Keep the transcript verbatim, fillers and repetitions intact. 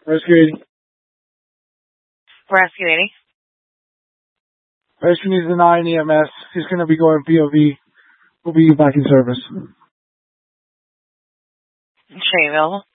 Rescue eighty. Rescue eighty. Rescue needs a nine E M S. He's going to be going P O V. We'll be back in service. Train available.